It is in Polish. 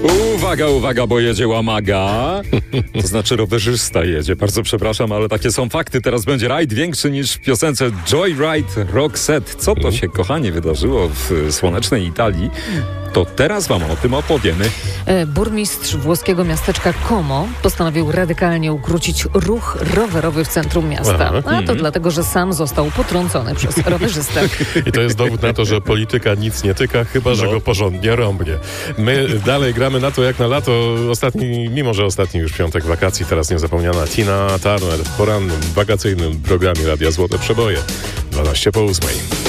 Uwaga, uwaga, bo jedzie łamaga. To znaczy rowerzysta jedzie. Bardzo przepraszam, ale takie są fakty. Teraz będzie rajd większy niż w piosence Joyride Roxette. Co to się, kochanie, wydarzyło w słonecznej Italii? To teraz wam o tym opowiemy. Burmistrz włoskiego miasteczka Como postanowił radykalnie ukrócić ruch rowerowy w centrum miasta. A to dlatego, że sam został potrącony przez rowerzystę. I to jest dowód na to, że polityka nic nie tyka, chyba że go porządnie rąbnie. My dalej gramy na to jak na lato. Mimo że ostatni już piątek wakacji, teraz niezapomniana Tina Turner w porannym, wakacyjnym programie Radia Złote Przeboje. 12 po 8.